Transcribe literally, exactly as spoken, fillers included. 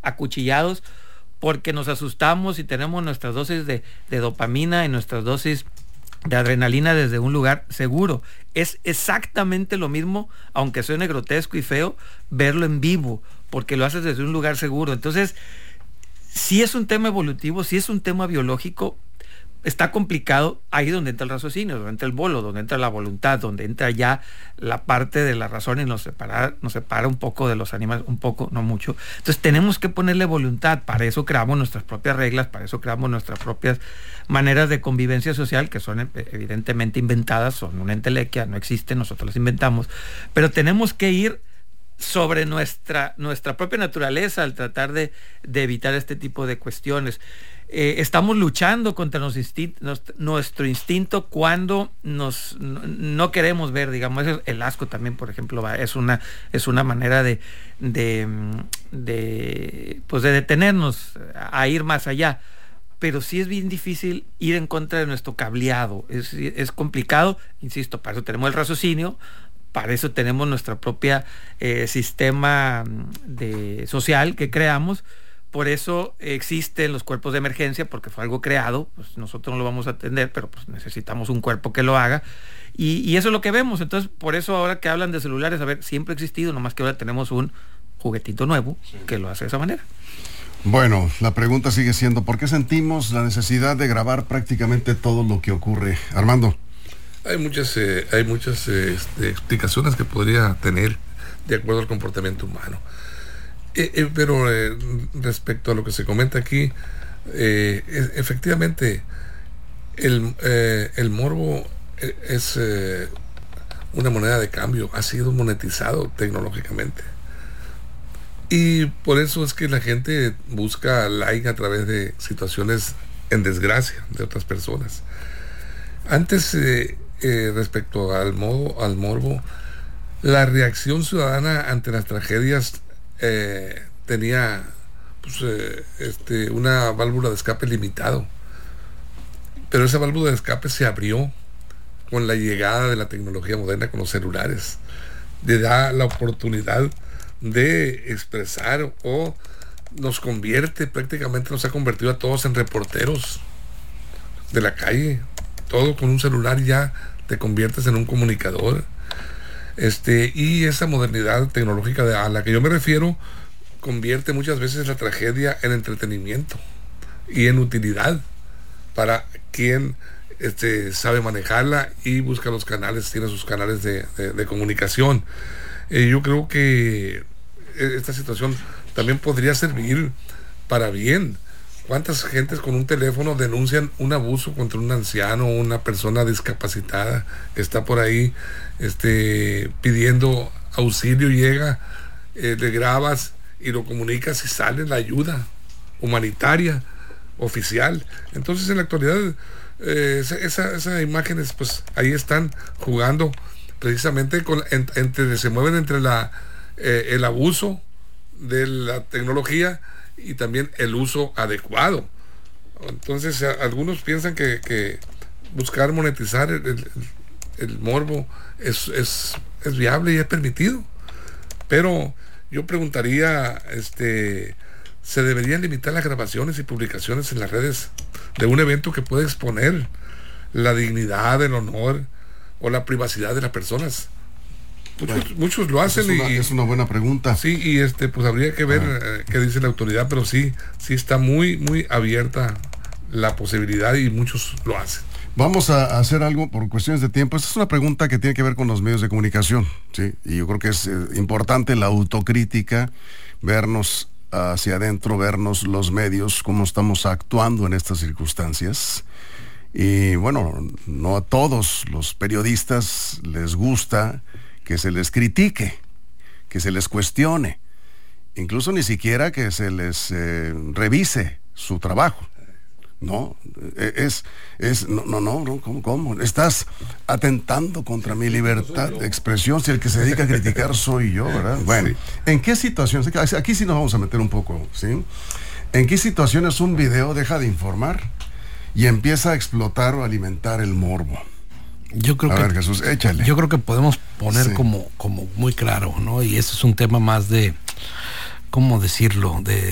acuchillados porque nos asustamos y tenemos nuestras dosis de, de dopamina y nuestras dosis de adrenalina desde un lugar seguro. Es exactamente lo mismo, aunque suene grotesco y feo, verlo en vivo, porque lo haces desde un lugar seguro. Entonces, si es un tema evolutivo, si es un tema biológico, está complicado ahí donde entra el raciocinio, donde entra el bolo, donde entra la voluntad, donde entra ya la parte de la razón y nos separa, nos separa un poco de los animales, un poco, no mucho. Entonces tenemos que ponerle voluntad, para eso creamos nuestras propias reglas, para eso creamos nuestras propias maneras de convivencia social, que son evidentemente inventadas, son una entelequia, no existen, nosotros las inventamos, pero tenemos que ir sobre nuestra, nuestra propia naturaleza al tratar de, de evitar este tipo de cuestiones. Eh, estamos luchando contra los instinto, nuestro instinto cuando nos no, no queremos ver, digamos, el asco también, por ejemplo, va, es una es una manera de de, de pues de detenernos a ir más allá, pero sí es bien difícil ir en contra de nuestro cableado, es, es complicado, insisto, para eso tenemos el raciocinio, para eso tenemos nuestro propio eh, sistema de social que creamos. Por eso existen los cuerpos de emergencia, porque fue algo creado, pues nosotros no lo vamos a atender, pero pues necesitamos un cuerpo que lo haga, y, y eso es lo que vemos. Entonces, por eso ahora que hablan de celulares, a ver, siempre ha existido, nomás que ahora tenemos un juguetito nuevo sí. que lo hace de esa manera. Bueno, la pregunta sigue siendo, ¿por qué sentimos la necesidad de grabar prácticamente todo lo que ocurre? Armando. Hay muchas, eh, hay muchas eh, este, explicaciones que podría tener de acuerdo al comportamiento humano. Eh, eh, pero eh, respecto a lo que se comenta aquí, eh, es, efectivamente el, eh, el morbo es eh, una moneda de cambio, ha sido monetizado tecnológicamente, y por eso es que la gente busca like a través de situaciones en desgracia de otras personas. Antes eh, eh, respecto al modo, al morbo, la reacción ciudadana ante las tragedias Eh, tenía pues, eh, este, una válvula de escape limitado, pero esa válvula de escape se abrió con la llegada de la tecnología moderna, con los celulares. Le da la oportunidad de expresar, o nos convierte, prácticamente nos ha convertido a todos en reporteros de la calle. Todo con un celular ya te conviertes en un comunicador. Este, y esa modernidad tecnológica de, a la que yo me refiero, convierte muchas veces la tragedia en entretenimiento y en utilidad para quien este, sabe manejarla y busca los canales, tiene sus canales de, de, de comunicación. Eh, yo creo que esta situación también podría servir para bien. ¿Cuántas gentes con un teléfono denuncian un abuso contra un anciano o una persona discapacitada que está por ahí este, pidiendo auxilio? Llega, eh, le grabas y lo comunicas y sale la ayuda humanitaria oficial. Entonces, en la actualidad, eh, esa, esa, esas imágenes, pues ahí están jugando precisamente con, en, entre, se mueven entre la, eh, el abuso de la tecnología y también el uso adecuado. Entonces, a, algunos piensan que, que buscar monetizar el, el, el morbo es, es, es viable y es permitido, pero yo preguntaría, este, ¿se deberían limitar las grabaciones y publicaciones en las redes de un evento que puede exponer la dignidad, el honor o la privacidad de las personas? Muchos, bueno, muchos lo hacen. Es una, y es una buena pregunta. Sí, y este pues habría que ver eh, qué dice la autoridad, pero sí, sí está muy, muy abierta la posibilidad y muchos lo hacen. Vamos a hacer algo por cuestiones de tiempo. Esta es una pregunta que tiene que ver con los medios de comunicación, ¿sí? Y yo creo que es eh, importante la autocrítica, vernos hacia adentro, vernos los medios, cómo estamos actuando en estas circunstancias. Y bueno, no a todos los periodistas les gusta que se les critique, que se les cuestione, incluso ni siquiera que se les eh, revise su trabajo. No, es, es, no, no, no, ¿cómo, cómo? Estás atentando contra mi libertad de expresión si el que se dedica a criticar soy yo, ¿verdad? Bueno, sí. ¿En qué situaciones? Aquí sí nos vamos a meter un poco, ¿sí? ¿En qué situaciones un video deja de informar y empieza a explotar o alimentar el morbo? Yo creo a que, ver, Jesús, échale. Yo creo que podemos poner sí. como, como muy claro, ¿no? Y ese es un tema más de, ¿cómo decirlo? De